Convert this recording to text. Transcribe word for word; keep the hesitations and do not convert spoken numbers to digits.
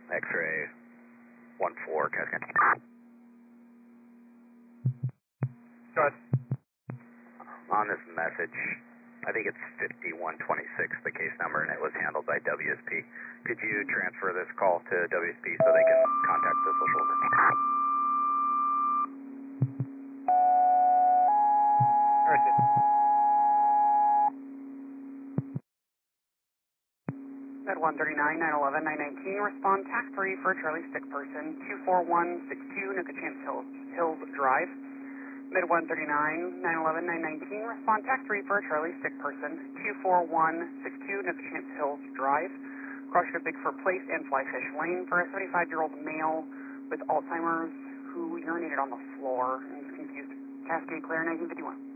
X-ray one four, Cascade. Go ahead. On this message, I think it's fifty-one twenty-six, the case number, and it was handled by W S P. Could you transfer this call to W S P so they can contact the social worker? All right, then. Med one thirty-nine, nine eleven, nine nineteen, respond tack three for Charlie Stick Person, two four one six two, Nuka-Chance Hills, Hills Drive. Med one thirty-nine, nine eleven, nine nineteen, respond tack three for Charlie Stick Person, two four one six two, Nuka-Chance Hills Drive. Cross your Bigfoot Place and Flyfish Lane for a seventy-five-year-old male with Alzheimer's who urinated on the floor and is confused. Cascade Clear, nineteen fifty-one.